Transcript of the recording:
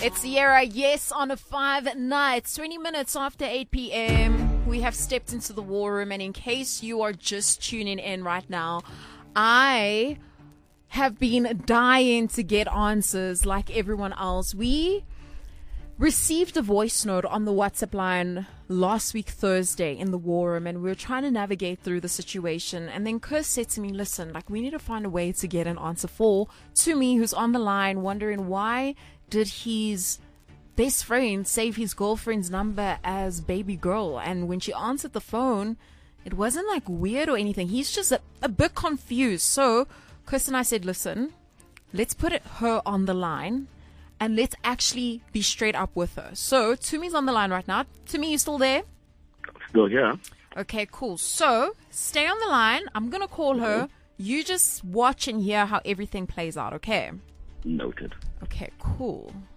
It's Sierra, yes, on a 5 nights, 20 minutes after 8 p.m. We have stepped into the war room, and in case you are just tuning in right now, I have been dying to get answers like everyone else. We received a voice note on the WhatsApp line last week Thursday in the war room, and we were trying to navigate through the situation, and then Chris said to me, listen, we need to find a way to get an answer to me, who's on the line wondering why did his best friend save his girlfriend's number as baby girl, and when she answered the phone it wasn't weird or anything. He's just a bit confused. So Chris and I said, listen, let's put her on the line and let's actually be straight up with her. So Tumi's on the line right now. Tumi, you still there? Still here. Okay, cool. So stay on the line. I'm going to call her. You just watch and hear how everything plays out, okay? Noted. Okay, cool.